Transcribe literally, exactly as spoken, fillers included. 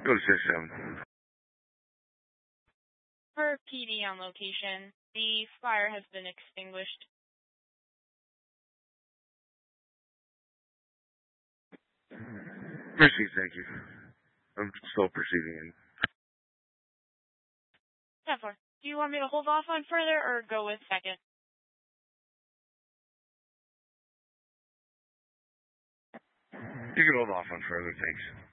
Go to six seven. For P D on location, the fire has been extinguished. Proceed, thank you. I'm still proceeding in. ten four. Do you want me to hold off on further or go with second? You can hold off on further, thanks.